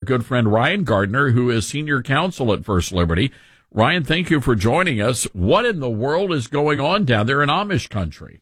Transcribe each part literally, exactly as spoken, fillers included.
good friend Ryan Gardner, who is senior counsel at First Liberty. Ryan, thank you for joining us. What in the world is going on down there in Amish country?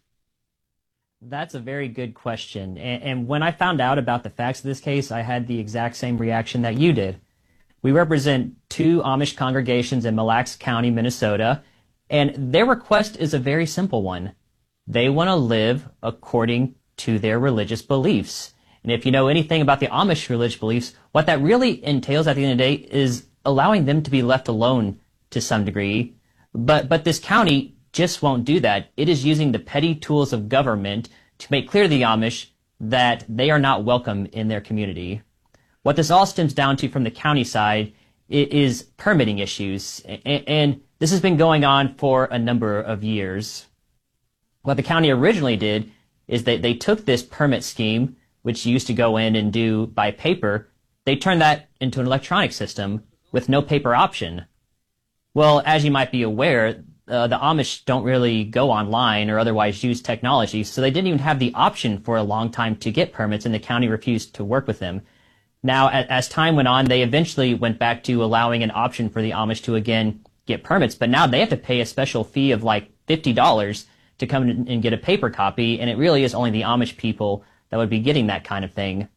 That's a very good question. And, and when I found out about the facts of this case, I had the exact same reaction that you did. We represent two Amish congregations in Mille Lacs County, Minnesota, and their request is a very simple one. They want to live according to their religious beliefs. And if you know anything about the Amish religious beliefs, what that really entails at the end of the day is allowing them to be left alone to some degree. But, but this county just won't do that. It is using the petty tools of government to make clear to the Amish that they are not welcome in their community. What this all stems down to from the county side is permitting issues, and this has been going on for a number of years. What the county originally did is that they took this permit scheme, which used to go in and do by paper, they turned that into an electronic system with no paper option. Well, as you might be aware, uh, the Amish don't really go online or otherwise use technology, so they didn't even have the option for a long time to get permits, and the county refused to work with them. Now, as time went on, they eventually went back to allowing an option for the Amish to, again, get permits, but now they have to pay a special fee of like fifty dollars to come in and get a paper copy, and it really is only the Amish people that would be getting that kind of thing.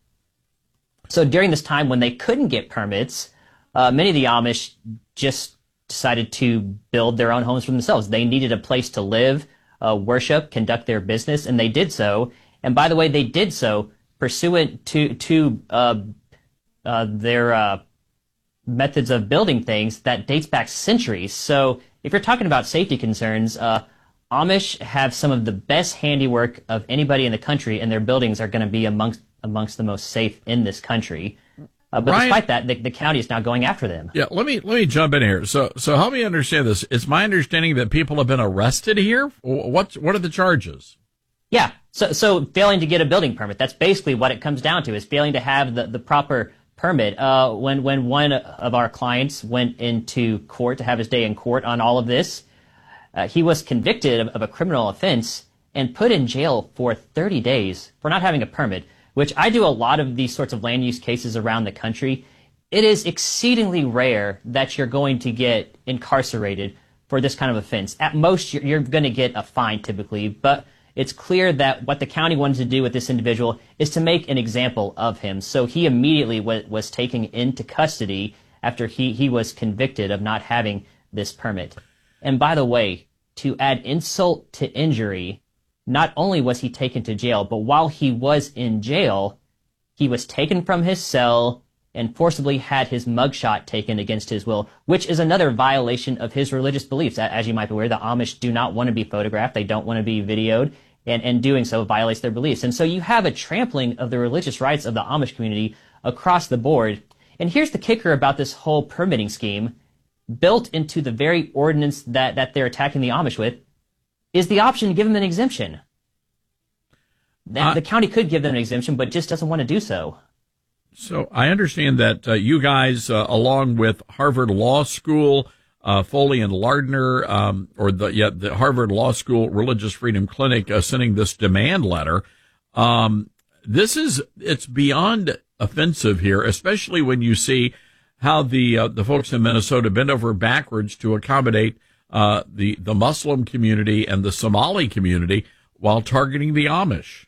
So during this time when they couldn't get permits, uh, many of the Amish just decided to build their own homes for themselves. They needed a place to live, uh, worship, conduct their business, and they did so. And by the way, they did so pursuant to, to uh, uh, their uh, methods of building things that dates back centuries. So if you're talking about safety concerns, uh, Amish have some of the best handiwork of anybody in the country, and their buildings are going to be amongst amongst the most safe in this country. Uh, but Ryan, despite that, the, the county is now going after them. Yeah, let me let me jump in here. So so help me understand this. It's my understanding that people have been arrested here. What what are the charges? Yeah, so so failing to get a building permit. That's basically what it comes down to, is failing to have the, the proper permit. Uh, when when one of our clients went into court to have his day in court on all of this, uh, he was convicted of, of a criminal offense and put in jail for thirty days for not having a permit, which I do a lot of these sorts of land use cases around the country. It is exceedingly rare that you're going to get incarcerated for this kind of offense. At most, you're, you're going to get a fine typically, but it's clear that what the county wanted to do with this individual is to make an example of him. So he immediately was, was taken into custody after he, he was convicted of not having this permit. And by the way, to add insult to injury, not only was he taken to jail, but while he was in jail, he was taken from his cell and forcibly had his mugshot taken against his will, which is another violation of his religious beliefs. As you might be aware, the Amish do not want to be photographed. They don't want to be videoed, and, and doing so violates their beliefs. And so you have a trampling of the religious rights of the Amish community across the board. And here's the kicker about this whole permitting scheme. Built into the very ordinance that, that they're attacking the Amish with is the option to give them an exemption. Uh, the county could give them an exemption, but just doesn't want to do so. So I understand that uh, you guys, uh, along with Harvard Law School, uh, Foley and Lardner, um, or the yeah, the Harvard Law School Religious Freedom Clinic, uh, sending this demand letter. Um, this is it's beyond offensive here, especially when you see how the uh, the folks in Minnesota bend over backwards to accommodate uh, the the Muslim community and the Somali community while targeting the Amish.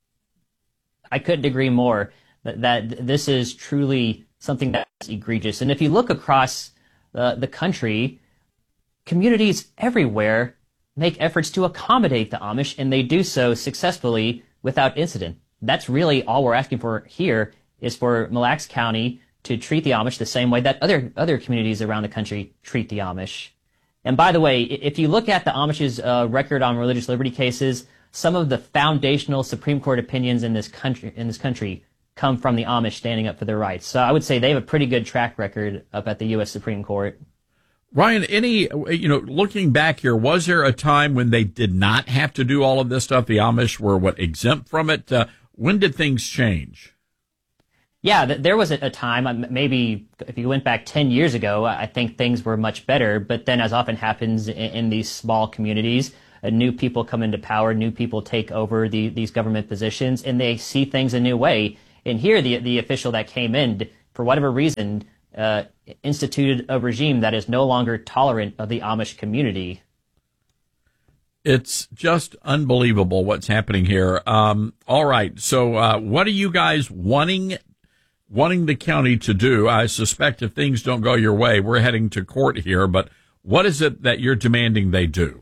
I couldn't agree more that, that this is truly something that's egregious. And if you look across uh, the country, communities everywhere make efforts to accommodate the Amish, and they do so successfully without incident. That's really all we're asking for here, is for Mille Lacs County to treat the Amish the same way that other other communities around the country treat the Amish. And by the way, if you look at the Amish's uh, record on religious liberty cases, some of the foundational Supreme Court opinions in this country in this country come from the Amish standing up for their rights. So I would say they have a pretty good track record up at the U S Supreme Court. Ryan, any, you know, looking back here, was there a time when they did not have to do all of this stuff? The Amish were, what, exempt from it? Uh, when did things change? Yeah, there was a time, maybe if you went back ten years ago, I think things were much better. But then, as often happens in these small communities, new people come into power, new people take over the, these government positions, and they see things a new way. And here, the the official that came in for whatever reason, uh, instituted a regime that is no longer tolerant of the Amish community. It's just unbelievable what's happening here. Um, all right. So, uh, what are you guys wanting, wanting the county to do? I suspect if things don't go your way, we're heading to court here, but what is it that you're demanding they do?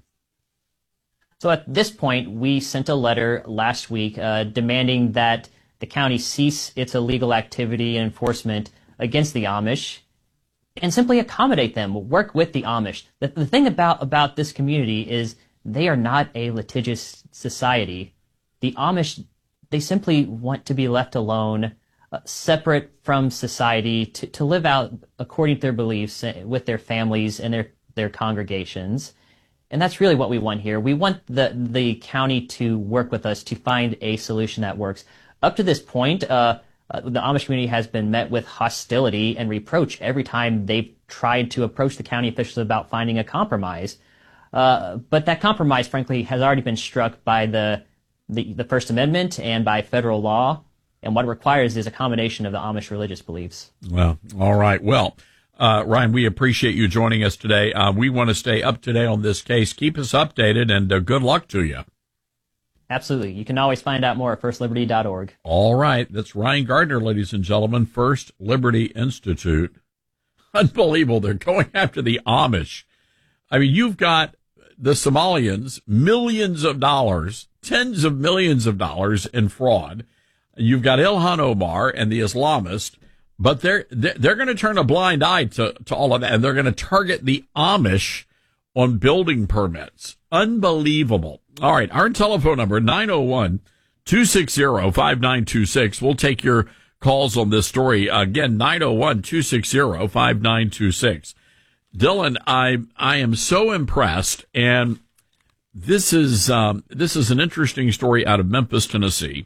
So at this point, we sent a letter last week, uh, demanding that the county cease its illegal activity and enforcement against the Amish and simply accommodate them, work with the Amish. The, the thing about, about this community is they are not a litigious society. The Amish, they simply want to be left alone, uh, separate from society, to, to live out according to their beliefs with their families and their, their congregations. And that's really what we want here. We want the, the county to work with us to find a solution that works. Up to this point, uh, uh, the Amish community has been met with hostility and reproach every time they've tried to approach the county officials about finding a compromise. Uh, but that compromise, frankly, has already been struck by the, the the First Amendment and by federal law. And what it requires is a combination of the Amish religious beliefs. Well, all right. Well, uh, Ryan, we appreciate you joining us today. Uh, we want to stay up to date on this case. Keep us updated, and uh, good luck to you. Absolutely. You can always find out more at first liberty dot org. All right. That's Ryan Gardner, ladies and gentlemen, First Liberty Institute. Unbelievable. They're going after the Amish. I mean, you've got the Somalians, millions of dollars, tens of millions of dollars in fraud. You've got Ilhan Omar and the Islamists, but they're they're going to turn a blind eye to, to all of that, and they're going to target the Amish on building permits. Unbelievable. All right, our telephone number, nine oh one, two six zero, five nine two six. We'll take your calls on this story. Again, nine oh one, two six zero, five nine two six. Dylan, I I am so impressed, and this is um, this is an interesting story out of Memphis, Tennessee.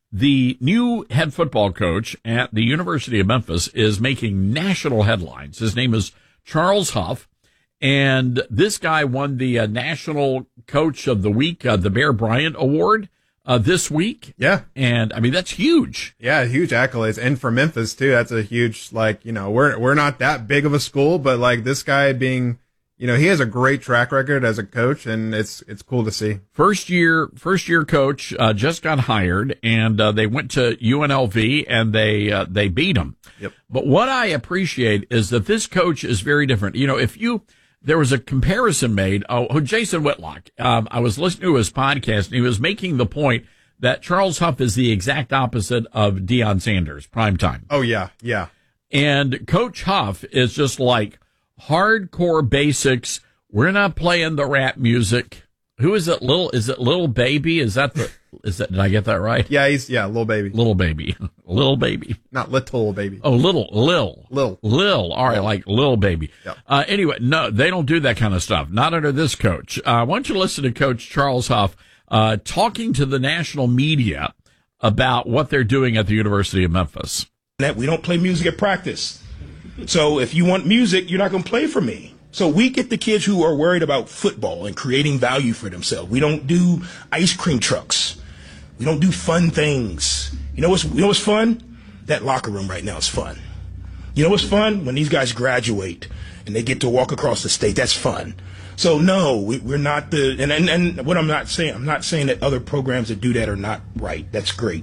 The new head football coach at the University of Memphis is making national headlines. His name is Charles Huff, and this guy won the uh, National Coach of the Week, uh, the Bear Bryant Award, uh, this week. Yeah. And I mean, that's huge. Yeah, huge accolades. And for Memphis too, that's a huge, like, you know, we're, we're not that big of a school, but like this guy being, you know, he has a great track record as a coach, and it's, it's cool to see. First year, first year coach, uh, just got hired, and, uh, they went to U N L V and they, uh, they beat him. Yep. But what I appreciate is that this coach is very different. You know, if you, there was a comparison made. Oh, Jason Whitlock. Um, I was listening to his podcast, and he was making the point that Charles Huff is the exact opposite of Deion Sanders, primetime. Oh, yeah, yeah. And Coach Huff is just like hardcore basics. We're not playing the rap music. Who is it? Little, is it Little Baby? Is that the, is that, did I get that right? Yeah, he's, yeah, Little Baby. Little Baby. Little Baby. Not Little Baby. Oh, Little, Lil. Lil. Lil. All right, Lil. like Lil Baby. Yep. Uh, anyway, no, they don't do that kind of stuff. Not under this coach. Uh, why don't you listen to Coach Charles Huff, uh, talking to the national media about what they're doing at the University of Memphis. That we don't play music at practice. So if you want music, you're not going to play for me. So we get the kids who are worried about football and creating value for themselves. We don't do ice cream trucks. We don't do fun things. You know what's, you know what's fun? That locker room right now is fun. You know what's fun? When these guys graduate and they get to walk across the state. That's fun. So no, we, we're not the, and, and, and what I'm not saying, I'm not saying that other programs that do that are not right. That's great.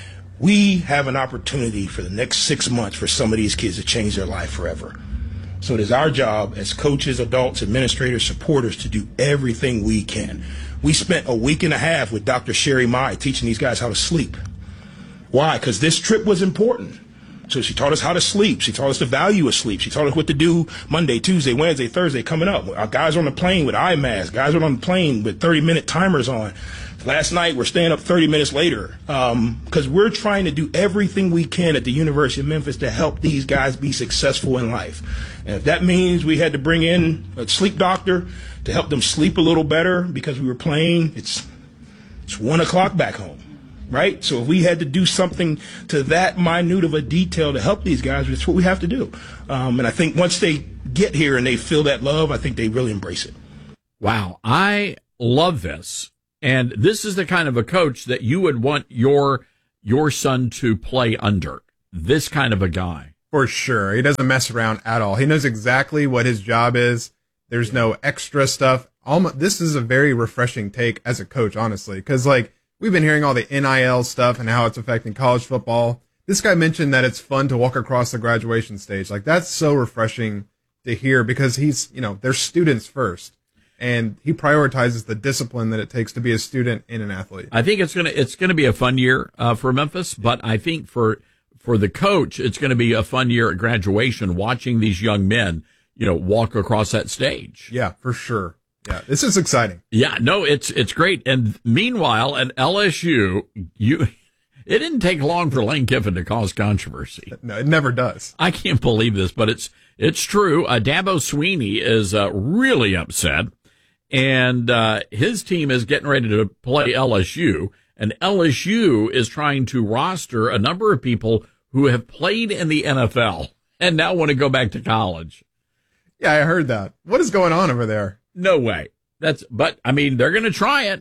We have an opportunity for the next six months for some of these kids to change their life forever. So it is our job as coaches, adults, administrators, supporters to do everything we can. We spent a week and a half with Doctor Sherry Mai teaching these guys how to sleep. Why? Because this trip was important. So she taught us how to sleep. She taught us the value of sleep. She taught us what to do Monday, Tuesday, Wednesday, Thursday coming up. Our guys are on the plane with eye masks. Guys are on the plane with thirty-minute timers on. Last night, we're staying up thirty minutes later because um, we're trying to do everything we can at the University of Memphis to help these guys be successful in life. And if that means we had to bring in a sleep doctor to help them sleep a little better because we were playing, it's it's one o'clock back home, right? So if we had to do something to that minute of a detail to help these guys, it's what we have to do. Um, and I think once they get here and they feel that love, I think they really embrace it. Wow, I love this. And this is the kind of a coach that you would want your your son to play under. This kind of a guy. For sure. He doesn't mess around at all. He knows exactly what his job is. There's no extra stuff. Almost, this is a very refreshing take as a coach, honestly, because like we've been hearing all the N I L stuff and how it's affecting college football. This guy mentioned that it's fun to walk across the graduation stage. Like that's so refreshing to hear because he's, you know, they're students first, and he prioritizes the discipline that it takes to be a student and an athlete. I think it's gonna it's gonna be a fun year uh, for Memphis, but I think for for the coach, it's going to be a fun year at graduation, watching these young men, you know, walk across that stage. Yeah, for sure. Yeah, this is exciting. Yeah, no, it's it's great. And meanwhile, at L S U, you it didn't take long for Lane Kiffin to cause controversy. No, it never does. I can't believe this, but it's it's true. Uh, Dabo Sweeney is uh, really upset, and uh, his team is getting ready to play L S U, and L S U is trying to roster a number of people who have played in the N F L and now want to go back to college. Yeah, I heard that. What is going on over there? No way. That's, but I mean, they're going to try it.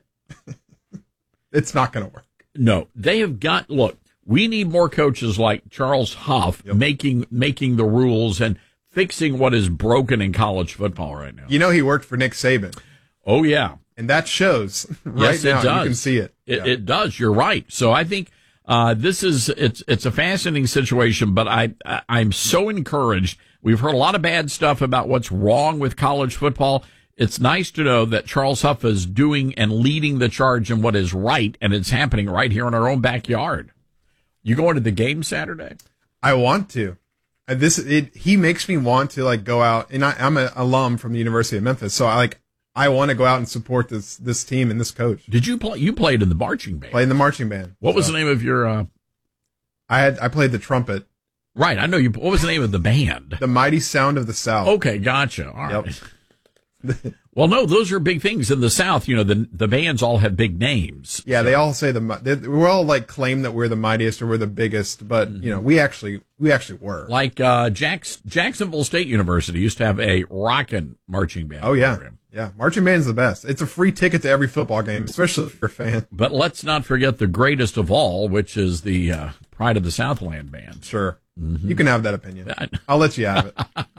It's not going to work. No, they have got, look, we need more coaches like Charles Huff yep. making, making the rules and fixing what is broken in college football right now. You know, he worked for Nick Saban. Oh, yeah. And that shows right yes, now. It does. You can see it. It, yeah. it does. You're right. So I think, uh, this is, it's, it's a fascinating situation, but I, I, I'm so encouraged. We've heard a lot of bad stuff about what's wrong with college football. It's nice to know that Charles Huff is doing and leading the charge in what is right, and it's happening right here in our own backyard. You going to the game Saturday? I want to. This it, he makes me want to like go out, and I, I'm an alum from the University of Memphis, so I like I want to go out and support this this team and this coach. Did you play? You played in the marching band. Played in the marching band. What so. was the name of your? Uh... I had I played the trumpet. Right, I know you. What was the name of the band? The Mighty Sound of the South. Okay, gotcha. All right. Yep. Well, no, those are big things in the South. You know, the the bands all have big names. Yeah, so. they all say the they, we all like claim that we're the mightiest or we're the biggest, but mm-hmm. you know, we actually we actually were. Like uh, Jacks, Jacksonville State University used to have a rockin' marching band. Oh yeah, program. yeah, marching band's the best. It's a free ticket to every football game, especially if you're a fan. But let's not forget the greatest of all, which is the uh, Pride of the Southland band. Sure, mm-hmm. you can have that opinion. I'll let you have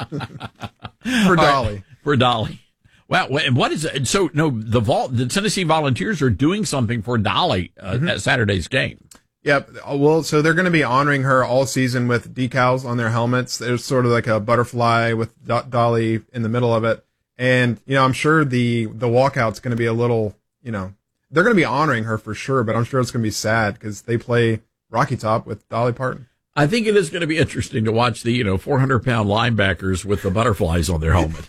it for Dolly. Right, for Dolly. Well, and what is it? So, no, the Vol- the Tennessee Volunteers are doing something for Dolly uh, mm-hmm. at Saturday's game. Yep. Well, so they're going to be honoring her all season with decals on their helmets. There's sort of like a butterfly with Do- Dolly in the middle of it. And, you know, I'm sure the, the walkout's going to be a little, you know, they're going to be honoring her for sure, but I'm sure it's going to be sad because they play Rocky Top with Dolly Parton. I think it is going to be interesting to watch the, you know, four hundred pound linebackers with the butterflies on their helmet.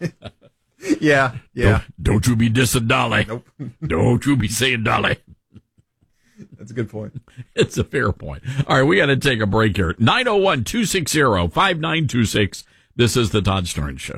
Yeah, yeah. Don't, don't you be dissing Dolly. Nope. Don't you be saying Dolly. That's a good point. It's a fair point. All right, we got to take a break here. nine oh one, two six zero, five nine two six. This is the Todd Starnes Show.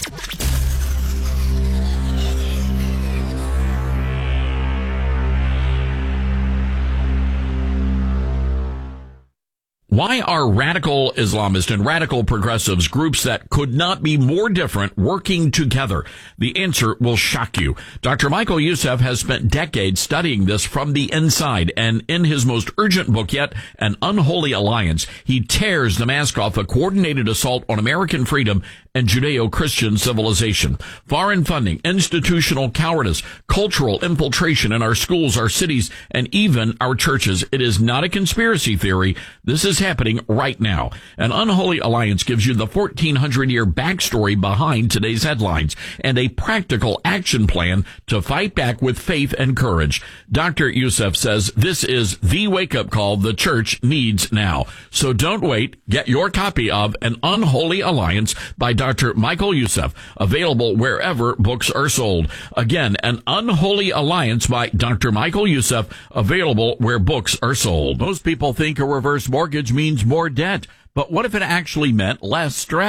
Why are radical Islamists and radical progressives, groups that could not be more different, working together? The answer will shock you. Doctor Michael Youssef has spent decades studying this from the inside, and in his most urgent book yet, An Unholy Alliance, he tears the mask off a coordinated assault on American freedom and Judeo-Christian civilization. Foreign funding, institutional cowardice, cultural infiltration in our schools, our cities, and even our churches. It is not a conspiracy theory. This is happening right now. An Unholy Alliance gives you the fourteen hundred year backstory behind today's headlines and a practical action plan to fight back with faith and courage. Doctor Youssef says this is the wake-up call the church needs now. So don't wait. Get your copy of An Unholy Alliance by Doctor Michael Youssef, available wherever books are sold. Again, An Unholy Alliance by Doctor Michael Youssef, available where books are sold. Most people think a reverse mortgage means more debt, but what if it actually meant less stress?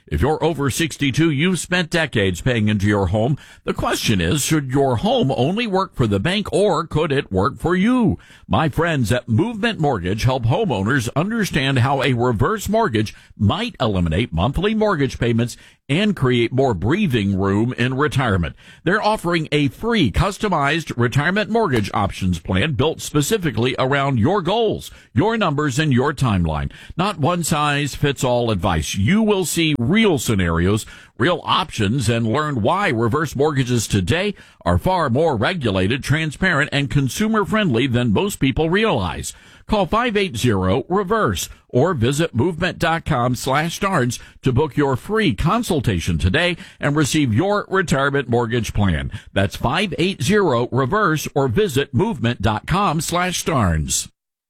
If you're over sixty-two, you've spent decades paying into your home. The question is, should your home only work for the bank or could it work for you? My friends at Movement Mortgage help homeowners understand how a reverse mortgage might eliminate monthly mortgage payments and create more breathing room in retirement. They're offering a free customized retirement mortgage options plan built specifically around your goals, your numbers, and your timeline. Not one size fits all advice. You will see real scenarios, real options, and learn why reverse mortgages today are far more regulated, transparent, and consumer friendly than most people realize. Call five eight zero reverse or visit movement.com slash starnes to book your free consultation today and receive your retirement mortgage plan. That's five eight zero reverse or visit movement.com slash starnes.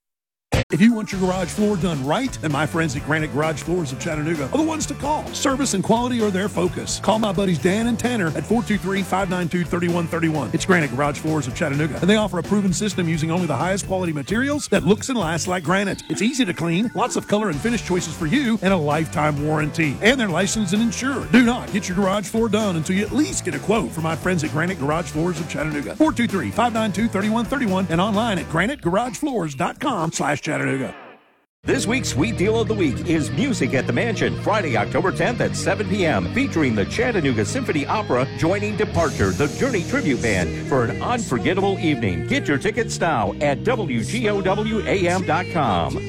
If you want your garage floor done right, then my friends at Granite Garage Floors of Chattanooga are the ones to call. Service and quality are their focus. Call my buddies Dan and Tanner at four two three, five nine two, three one three one. It's Granite Garage Floors of Chattanooga, and they offer a proven system using only the highest quality materials that looks and lasts like granite. It's easy to clean, lots of color and finish choices for you, and a lifetime warranty. And they're licensed and insured. Do not get your garage floor done until you at least get a quote from my friends at Granite Garage Floors of Chattanooga. four two three, five nine two, three one three one and online at granite garage floors dot com slash Chattanooga. This week's Sweet Deal of the Week is Music at the Mansion, Friday, October tenth at seven p.m., featuring the Chattanooga Symphony Opera joining Departure, the Journey Tribute Band, for an unforgettable evening. Get your tickets now at W G O W A M dot com.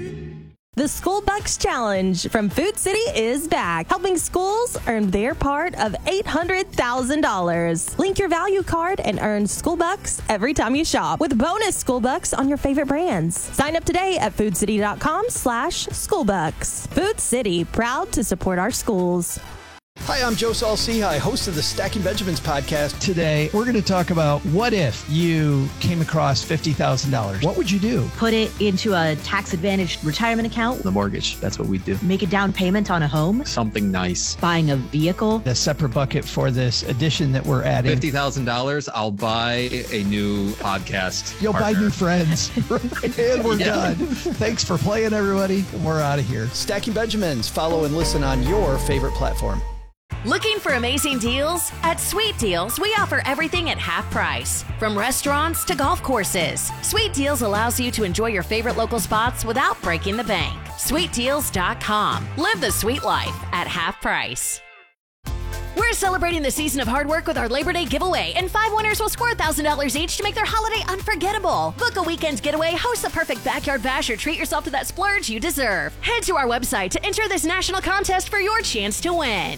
The School Bucks Challenge from Food City is back, helping schools earn their part of eight hundred thousand dollars. Link your value card and earn School Bucks every time you shop with bonus School Bucks on your favorite brands. Sign up today at foodcity.com slash schoolbucks. Food City, proud to support our schools. Hi, I'm Joe Saul-Sehy, host of the Stacking Benjamins podcast. Today, we're going to talk about what if you came across fifty thousand dollars. What would you do? Put it into a tax-advantaged retirement account. The mortgage, that's what we do. Make a down payment on a home. Something nice. Buying a vehicle. The separate bucket for this addition that we're adding. fifty thousand dollars, I'll buy a new podcast You'll partner. buy new friends. And we're yeah. done. Thanks for playing, everybody. We're out of here. Stacking Benjamins. Follow and listen on your favorite platform. Looking for amazing deals? At Sweet Deals, we offer everything at half price. From restaurants to golf courses, Sweet Deals allows you to enjoy your favorite local spots without breaking the bank. sweet deals dot com. Live the sweet life at half price. We're celebrating the season of hard work with our Labor Day giveaway, and five winners will score one thousand dollars each to make their holiday unforgettable. Book a weekend getaway, host the perfect backyard bash, or treat yourself to that splurge you deserve. Head to our website to enter this national contest for your chance to win.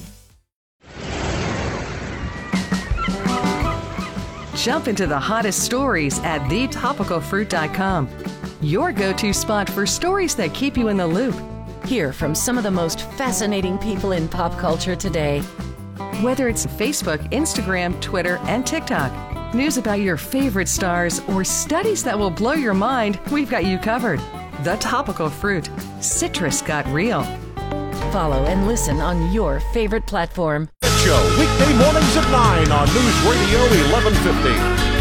Jump into the hottest stories at the topical fruit dot com. Your go-to spot for stories that keep you in the loop. Hear from some of the most fascinating people in pop culture today. Whether it's Facebook, Instagram, Twitter, and TikTok, news about your favorite stars, or studies that will blow your mind, we've got you covered. The Topical Fruit. Citrus got real. Follow and listen on your favorite platform. Show, weekday mornings at nine on News Radio eleven fifty.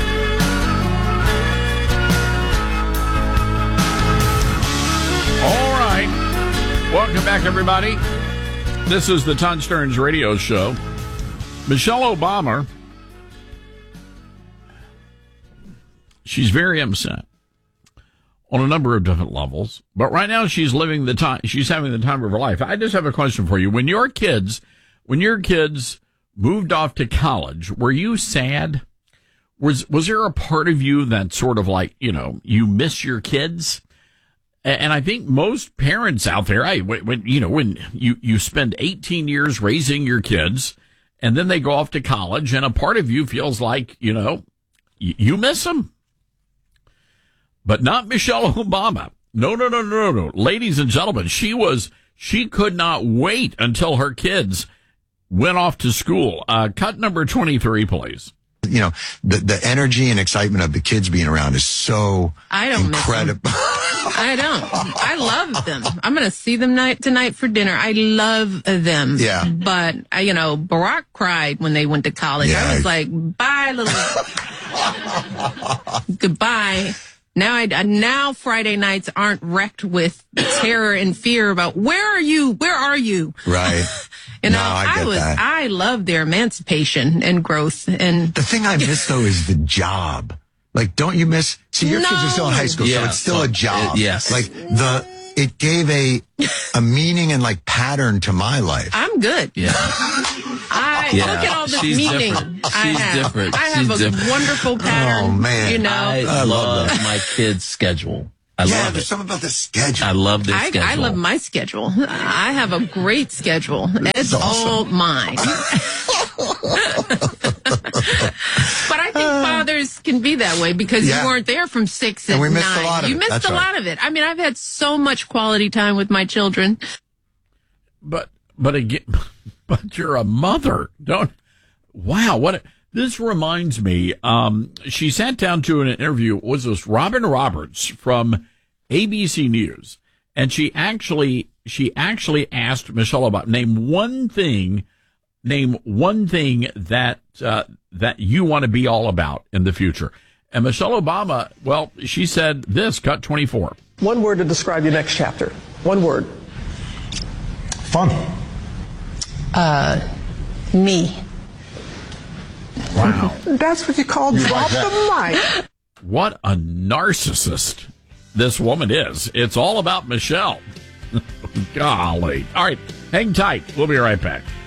All right. Welcome back, everybody. This is the Todd Starnes Radio Show. Michelle Obama, she's very upset on a number of different levels, but right now she's living the time, she's having the time of her life. I just have a question for you. When your kids, when your kids moved off to college, were you sad? Was, was there a part of you that sort of like, you know, you miss your kids? And I think most parents out there, I, when, you know, when you, you spend eighteen years raising your kids and then they go off to college and a part of you feels like, you know, you, you miss them. But not Michelle Obama. No, no, no, no, no. Ladies and gentlemen, she was, she could not wait until her kids went off to school. Uh, cut number twenty-three, please. You know, the, the energy and excitement of the kids being around is so I don't incredible. I don't. I love them. I'm going to see them night tonight for dinner. I love them. Yeah. But, I, you know, Barack cried when they went to college. Yeah. I was like, bye, little. Goodbye. Now, I, now Friday nights aren't wrecked with terror and fear about where are you? Where are you? Right. You know, No, I get was, that. I love their emancipation and growth. And the thing I miss though is the job. Like, don't you miss? See, your No. kids are still in high school, so Yeah, it's still so a job. it- yes. Like the, it gave a a meaning and like pattern to my life. I'm good. Yeah. I Yeah. look at all this She's meaning. different. I She's have. different. I have She's a different. wonderful pattern. Oh, man. You know, I, I love love that. my kids' schedule. I yeah, love there's it. something about the schedule. I love their I, schedule. I love my schedule. I have a great schedule. It's awesome. all mine. But I think fathers can be that way because Yeah. you weren't there from six And at we nine. missed a lot of you it. missed That's a right. lot of it. I mean, I've had so much quality time with my children. But but again, but you're a mother. Don't. Wow, what a, this reminds me. Um, she sat down to an interview. Was this Robin Roberts from A B C News? And she actually she actually asked Michelle about name one thing, name one thing that uh, that you want to be all about in the future. And Michelle Obama, well, she said this. Cut twenty-four. One word to describe your next chapter. One word. Fun. Uh, me. Wow. That's what you call drop the mic. What a narcissist this woman is. It's all about Michelle. Golly. All right. Hang tight. We'll be right back.